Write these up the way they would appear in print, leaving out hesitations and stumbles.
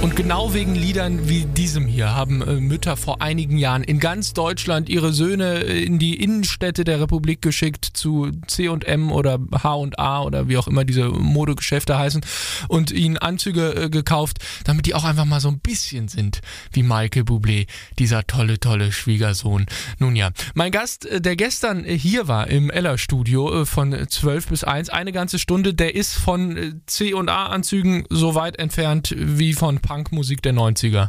Und genau wegen Liedern wie diesem hier haben Mütter vor einigen Jahren in ganz Deutschland ihre Söhne in die Innenstädte der Republik geschickt zu C&M oder H&A oder wie auch immer diese Modegeschäfte heißen und ihnen Anzüge gekauft, damit die auch einfach mal so ein bisschen sind wie Michael Bublé, dieser tolle Schwiegersohn. Nun ja, mein Gast, der gestern hier war im Ella-Studio von 12 bis 1, eine ganze Stunde, der ist von C&A-Anzügen so weit entfernt wie von Punkmusik der 90er.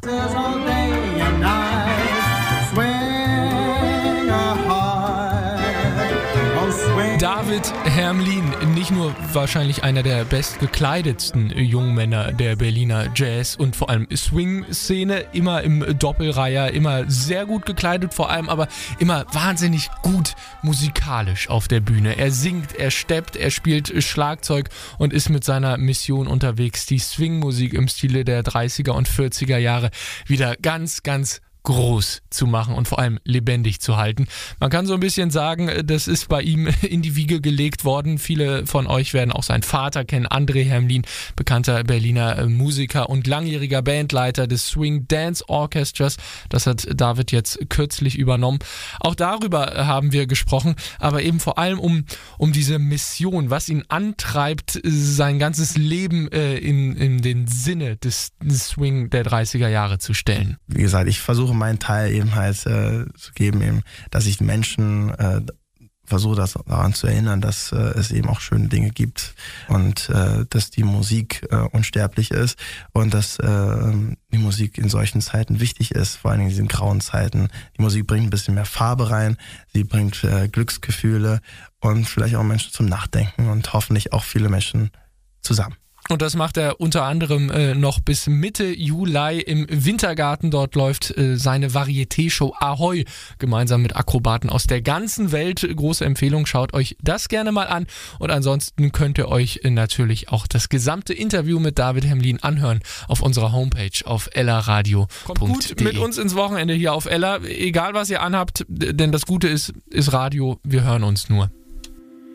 David Hermlin, nicht nur wahrscheinlich einer der bestgekleidetsten jungen Männer der Berliner Jazz- und vor allem Swing-Szene, immer im Doppelreiher, immer sehr gut gekleidet vor allem, aber immer wahnsinnig gut musikalisch auf der Bühne. Er singt, er steppt, er spielt Schlagzeug und ist mit seiner Mission unterwegs, die Swing-Musik im Stile der 30er und 40er Jahre wieder ganz groß zu machen und vor allem lebendig zu halten. Man kann so ein bisschen sagen, das ist bei ihm in die Wiege gelegt worden. Viele von euch werden auch seinen Vater kennen, André Hermlin, bekannter Berliner Musiker und langjähriger Bandleiter des Swing Dance Orchestras. Das hat David jetzt kürzlich übernommen. Auch darüber haben wir gesprochen, aber eben vor allem um diese Mission, was ihn antreibt, sein ganzes Leben in den Sinne des Swing der 30er Jahre zu stellen. Wie gesagt, ich versuche meinen Teil eben halt zu geben, eben, dass ich Menschen versuche, daran zu erinnern, dass es eben auch schöne Dinge gibt und dass die Musik unsterblich ist und dass die Musik in solchen Zeiten wichtig ist, vor allen Dingen in diesen grauen Zeiten. Die Musik bringt ein bisschen mehr Farbe rein, sie bringt Glücksgefühle und vielleicht auch Menschen zum Nachdenken und hoffentlich auch viele Menschen zusammen. Und das macht er unter anderem noch bis Mitte Juli im Wintergarten. Dort läuft seine Varieté-Show Ahoi gemeinsam mit Akrobaten aus der ganzen Welt. Große Empfehlung, schaut euch das gerne mal an. Und ansonsten könnt ihr euch natürlich auch das gesamte Interview mit David Hermlin anhören auf unserer Homepage auf ellaradio.de. Kommt gut mit uns ins Wochenende hier auf Ella. Egal was ihr anhabt, denn das Gute ist Radio, wir hören uns nur.